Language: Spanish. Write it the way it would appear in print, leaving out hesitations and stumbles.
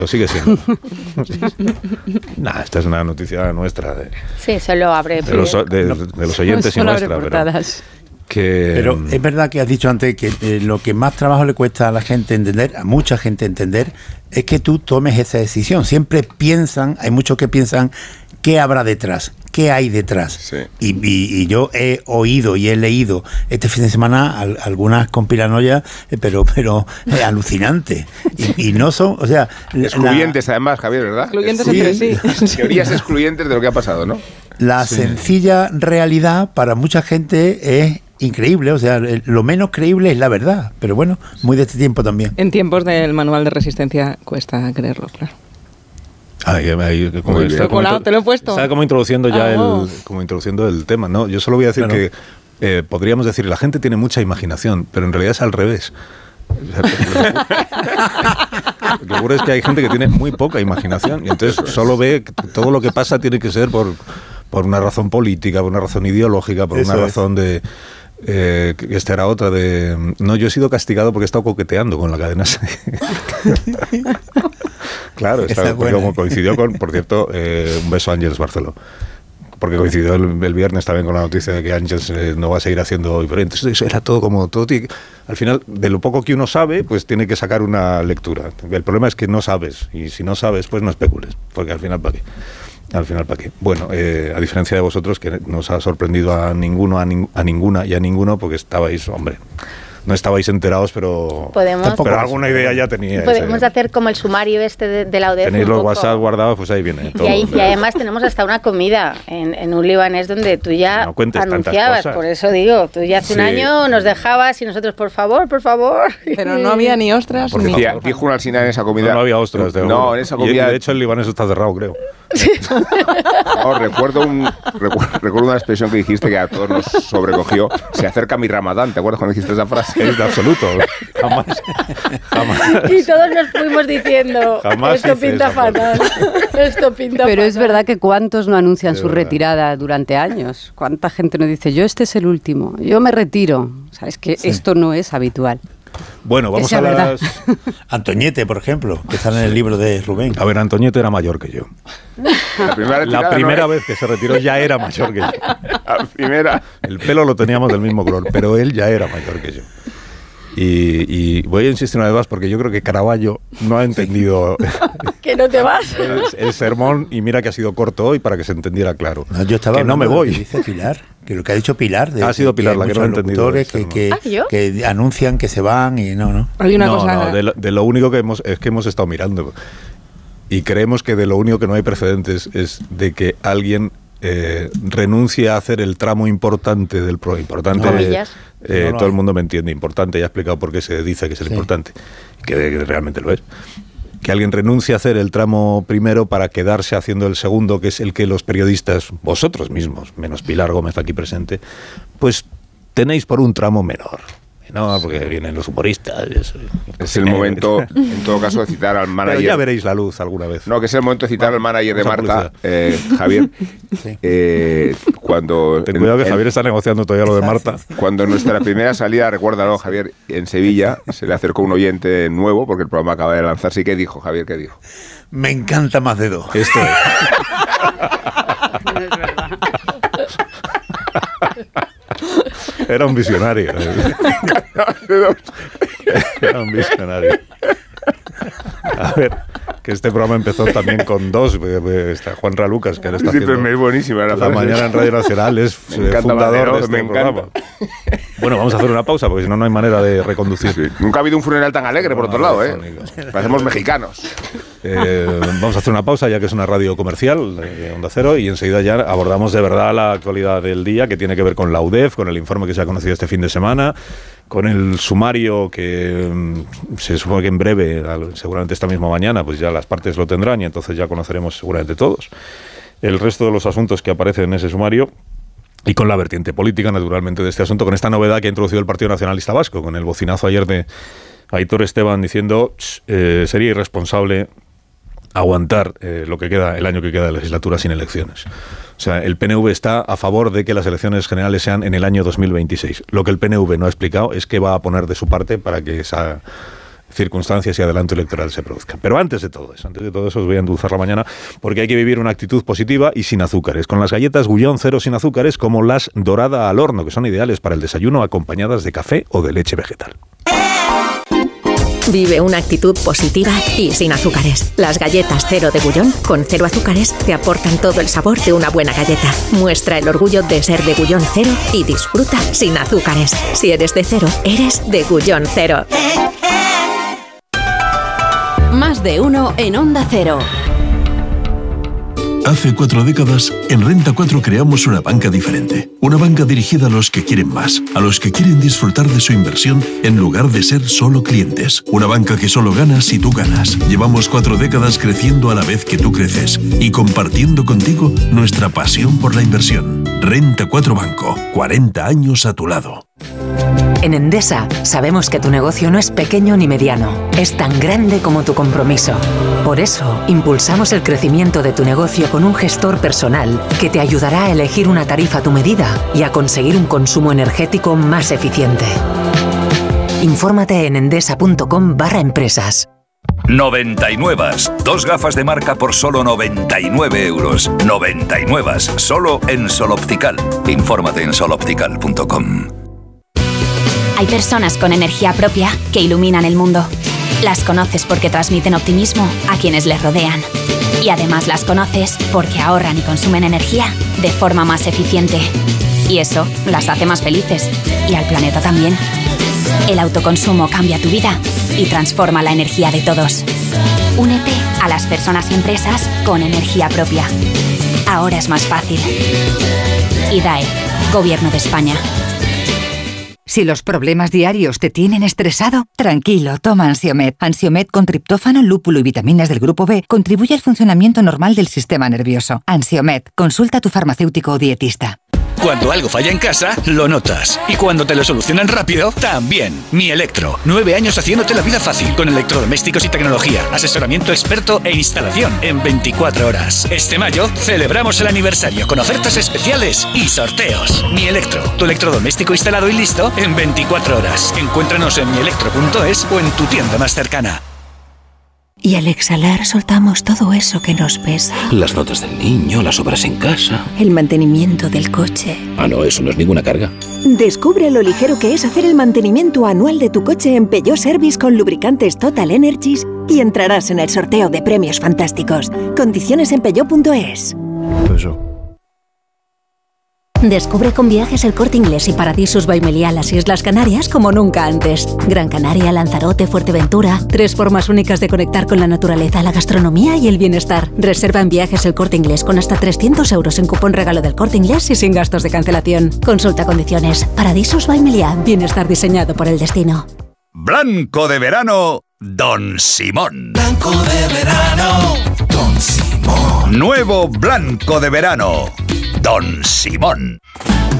Lo sigue siendo. Esta es una noticia nuestra. Sí, solo abre de los oyentes y nuestra. Pero es verdad que has dicho antes que lo que más trabajo le cuesta a la gente entender, a mucha gente entender, es que tú tomes esa decisión. Siempre piensan, hay muchos que piensan, ¿qué habrá detrás? ¿Qué hay detrás? Sí. Y yo he oído y he leído este fin de semana algunas conspiranoias, pero alucinante. Y no son, o sea... Excluyentes además, Javier, ¿verdad? Excluyentes entre sí. Teorías excluyentes de lo que ha pasado, ¿no? La sencilla realidad para mucha gente es increíble, o sea, lo menos creíble es la verdad, pero bueno, muy de este tiempo también. En tiempos del manual de resistencia cuesta creerlo, claro. Te lo he puesto. Está como introduciendo ya el tema, ¿no? Yo solo voy a decir que podríamos decir, la gente tiene mucha imaginación, pero en realidad es al revés. Lo que ocurre es que hay gente que tiene muy poca imaginación y entonces solo ve que todo lo que pasa tiene que ser por una razón política, por una razón ideológica, por una razón de... que esta era otra de... No, yo he sido castigado porque he estado coqueteando con la cadena. Claro, como coincidió con, por cierto, un beso a Ángeles Barceló. Porque coincidió el viernes también con la noticia de que Ángeles no va a seguir haciendo hoy. Pero entonces era todo como... al final, de lo poco que uno sabe, pues tiene que sacar una lectura. El problema es que no sabes. Y si no sabes, pues no especules. Porque al final, ¿para qué? Bueno, a diferencia de vosotros, que nos ha sorprendido a ninguno, a ninguna y a ninguno, porque estabais, no estabais enterados, pero alguna idea ya teníais. Podemos hacer como el sumario de la UDEF. Tenéis los WhatsApp guardados, pues ahí viene todo. Y además tenemos hasta una comida en un libanés donde tú ya anunciabas, por eso digo, tú ya hace un año nos dejabas y nosotros, por favor. Pero no había ni ostras. Dijo una alcina en esa comida. No había ostras. No, en esa comida. De hecho, el libanés está cerrado, creo. No, recuerdo una expresión que dijiste que a todos nos sobrecogió. Se acerca mi Ramadán, ¿te acuerdas cuando dijiste esa frase? Es de absoluto. Jamás. Y todos nos fuimos diciendo, esto pinta fatal. Pero es verdad que cuántos no anuncian su retirada durante años. Cuánta gente nos dice, yo este es el último, yo me retiro. O sea, es que esto no es habitual. Bueno, vamos a las... Antoñete, por ejemplo, que está en el libro de Rubén. A ver, Antoñete era mayor que yo. La primera vez que se retiró ya era mayor que yo. La primera. El pelo lo teníamos del mismo color, pero él ya era mayor que yo. Y voy a insistir una vez más porque yo creo que Caravaggio no ha entendido que no te vas el sermón, y mira que ha sido corto hoy para que se entendiera claro. No, yo estaba que no me voy. Que dice Pilar, que lo que ha dicho Pilar. Ha sido Pilar la que no ha entendido. Que anuncian que se van y no. Hay una cosa. De lo único que hemos estado mirando y creemos que de lo único que no hay precedentes es de que alguien renuncie a hacer el tramo importante del importante. Todo el mundo me entiende, importante, ya he explicado por qué se dice que es el importante, que realmente lo es. Que alguien renuncie a hacer el tramo primero para quedarse haciendo el segundo, que es el que los periodistas, vosotros mismos, menos Pilar Gómez aquí presente, pues tenéis por un tramo menor. No, porque vienen los humoristas. Es el momento, en todo caso, de citar al manager. Pero ya veréis la luz alguna vez. No, que es el momento de citar al manager de Marta, Javier. Cuando ten cuidado que Javier está negociando todavía lo de Marta. Cuando en nuestra primera salida, recuérdalo, Javier, en Sevilla, se le acercó un oyente nuevo, porque el programa acaba de lanzarse. ¿Y qué dijo, Javier? ¿Qué dijo? Me encanta Más de Dos. Esto es. No es verdad. Era un visionario. Era un visionario. A ver, que este programa empezó también con dos. Está Juan Ralucas, que ahora está haciendo... Es buenísima la mañana en Radio Nacional, es fundador de este programa. Bueno, vamos a hacer una pausa, porque si no, no hay manera de reconducir. Sí. Nunca ha habido un funeral tan alegre, por otro lado, ¿eh? Parecemos mexicanos. Vamos a hacer una pausa, ya que es una radio comercial de Onda Cero, y enseguida ya abordamos de verdad la actualidad del día, que tiene que ver con la UDEF, con el informe que se ha conocido este fin de semana, con el sumario que se supone que en breve, seguramente esta misma mañana, pues ya las partes lo tendrán y entonces ya conoceremos seguramente todos el resto de los asuntos que aparecen en ese sumario. Y con la vertiente política, naturalmente, de este asunto, con esta novedad que ha introducido el Partido Nacionalista Vasco, con el bocinazo ayer de Aitor Esteban diciendo sería irresponsable aguantar lo que queda, el año que queda de legislatura sin elecciones. O sea, el PNV está a favor de que las elecciones generales sean en el año 2026. Lo que el PNV no ha explicado es qué va a poner de su parte para que esa circunstancias y adelanto electoral se produzcan. Pero antes de todo eso os voy a endulzar la mañana, porque hay que vivir una actitud positiva y sin azúcares, con las galletas Gullón Cero sin azúcares, como las dorada al horno, que son ideales para el desayuno acompañadas de café o de leche vegetal. Vive una actitud positiva y sin azúcares. Las galletas Cero de Gullón, con 0 azúcares, te aportan todo el sabor de una buena galleta. Muestra el orgullo de ser de Gullón Cero y disfruta sin azúcares. Si eres de Cero, eres de Gullón Cero. Más de uno en Onda Cero. Hace 4 décadas, en Renta 4 creamos una banca diferente. Una banca dirigida a los que quieren más, a los que quieren disfrutar de su inversión en lugar de ser solo clientes. Una banca que solo gana si tú ganas. Llevamos 4 décadas creciendo a la vez que tú creces y compartiendo contigo nuestra pasión por la inversión. Renta 4 Banco, 40 años a tu lado. En Endesa sabemos que tu negocio no es pequeño ni mediano, es tan grande como tu compromiso. Por eso, impulsamos el crecimiento de tu negocio con un gestor personal que te ayudará a elegir una tarifa a tu medida y a conseguir un consumo energético más eficiente. Infórmate en endesa.com/empresas. 99. 2 gafas de marca por solo 99 euros. 99. Solo en Sol Optical. Infórmate en soloptical.com. Hay personas con energía propia que iluminan el mundo. Las conoces porque transmiten optimismo a quienes les rodean. Y además las conoces porque ahorran y consumen energía de forma más eficiente. Y eso las hace más felices. Y al planeta también. El autoconsumo cambia tu vida y transforma la energía de todos. Únete a las personas y empresas con energía propia. Ahora es más fácil. IDAE, Gobierno de España. Si los problemas diarios te tienen estresado, tranquilo, toma Ansiomed. Ansiomed con triptófano, lúpulo y vitaminas del grupo B contribuye al funcionamiento normal del sistema nervioso. Ansiomed, consulta a tu farmacéutico o dietista. Cuando algo falla en casa, lo notas. Y cuando te lo solucionan rápido, también. Mi Electro. 9 años haciéndote la vida fácil. Con electrodomésticos y tecnología. Asesoramiento experto e instalación en 24 horas. Este mayo celebramos el aniversario con ofertas especiales y sorteos. Mi Electro. Tu electrodoméstico instalado y listo en 24 horas. Encuéntranos en mielectro.es o en tu tienda más cercana. Y al exhalar soltamos todo eso que nos pesa. Las notas del niño, las obras en casa. El mantenimiento del coche. Ah, no, eso no es ninguna carga. Descubre lo ligero que es hacer el mantenimiento anual de tu coche en Peugeot Service con lubricantes Total Energies y entrarás en el sorteo de premios fantásticos. Condiciones en peugeot.es. Descubre con Viajes El Corte Inglés y Paradisus by Meliá las Islas Canarias como nunca antes. Gran Canaria, Lanzarote, Fuerteventura. 3 formas únicas de conectar con la naturaleza, la gastronomía y el bienestar. Reserva en Viajes El Corte Inglés con hasta 300 euros en cupón regalo del Corte Inglés y sin gastos de cancelación. Consulta condiciones. Paradisus by Meliá. Bienestar diseñado por el destino. Blanco de verano, Don Simón. Blanco de verano, Don Simón. Nuevo Blanco de verano, Don Simón.